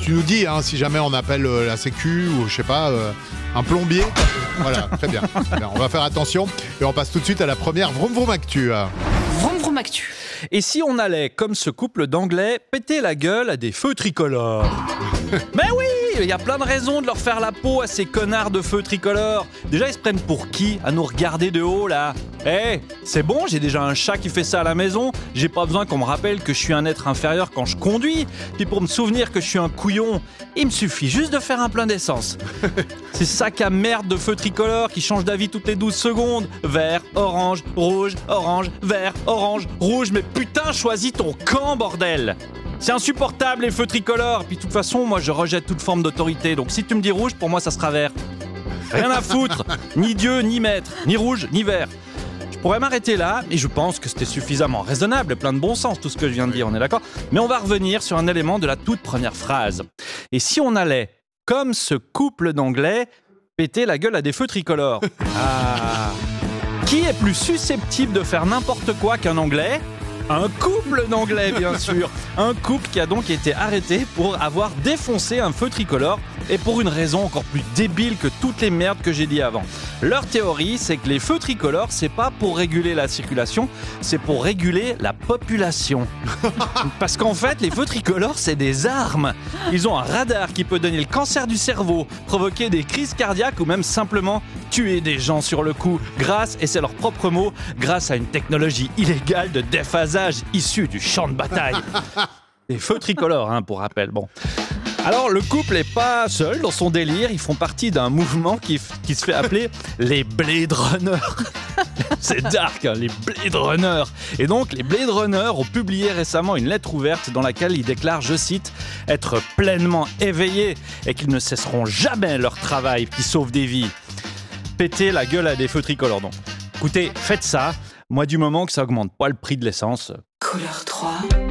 tu nous dis si jamais on appelle la sécu ou je sais pas, un plombier. Voilà, très bien. On va faire attention et on passe tout de suite à la première Vroom Vroom Actu. Vroom Vroom Actu. Et si on allait, comme ce couple d'Anglais, péter la gueule à des feux tricolores? Mais oui, il y a plein de raisons de leur faire la peau à ces connards de feux tricolores. Déjà, ils se prennent pour qui à nous regarder de haut, là? C'est bon, j'ai déjà un chat qui fait ça à la maison. J'ai pas besoin qu'on me rappelle que je suis un être inférieur quand je conduis. Puis pour me souvenir que je suis un couillon, il me suffit juste de faire un plein d'essence. Ces sacs à merde de feux tricolores qui changent d'avis toutes les 12 secondes. Vert, orange, rouge, orange, vert, orange, rouge. Mais putain, choisis ton camp, bordel! C'est insupportable les feux tricolores. Puis de toute façon, moi je rejette toute forme d'autorité. Donc si tu me dis rouge, pour moi ça sera vert. Rien à foutre. Ni Dieu, ni maître. Ni rouge, ni vert. Je pourrais m'arrêter là, et je pense que c'était suffisamment raisonnable, plein de bon sens tout ce que je viens de dire, on est d'accord? Mais on va revenir sur un élément de la toute première phrase. Et si on allait, comme ce couple d'Anglais, péter la gueule à des feux tricolores? Qui est plus susceptible de faire n'importe quoi qu'un Anglais? Un couple d'Anglais, bien sûr. Un couple qui a donc été arrêté pour avoir défoncé un feu tricolore, et pour une raison encore plus débile que toutes les merdes que j'ai dit avant. Leur théorie, c'est que les feux tricolores, c'est pas pour réguler la circulation, c'est pour réguler la population. Parce qu'en fait, les feux tricolores, c'est des armes. Ils ont un radar qui peut donner le cancer du cerveau, provoquer des crises cardiaques ou même simplement tuer des gens sur le coup, grâce, et c'est leur propre mot, grâce à une technologie illégale de déphasage issue du champ de bataille. Des feux tricolores, pour rappel. Bon. Alors, le couple n'est pas seul dans son délire. Ils font partie d'un mouvement qui se fait appeler les Blade Runners. C'est dark, les Blade Runners. Et donc, les Blade Runners ont publié récemment une lettre ouverte dans laquelle ils déclarent, je cite, être pleinement éveillés et qu'ils ne cesseront jamais leur travail qui sauve des vies. Péter la gueule à des feux tricolores, donc. Écoutez, faites ça. Moi, du moment que ça augmente pas le prix de l'essence. Couleur 3.